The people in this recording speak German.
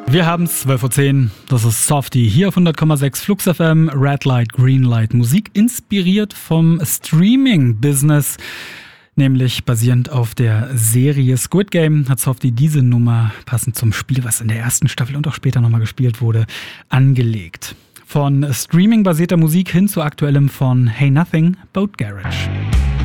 Wir haben es 12.10 Uhr, das ist Softie, hier auf 100,6 Flux FM, Red Light, Green Light, Musik inspiriert vom Streaming-Business, nämlich basierend auf der Serie Squid Game hat Softie diese Nummer, passend zum Spiel, was in der ersten Staffel und auch später nochmal gespielt wurde, angelegt. Von Streaming-basierter Musik hin zu aktuellem von Hey Nothing, Boat Garage.